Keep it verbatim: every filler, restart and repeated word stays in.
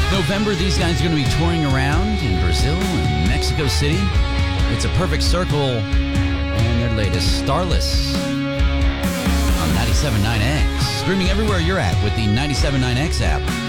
November, these guys are going to be touring around in Brazil and Mexico City. It's a Perfect Circle and their latest, Starless, on ninety-seven point nine X. Streaming everywhere you're at with the ninety-seven point nine X app.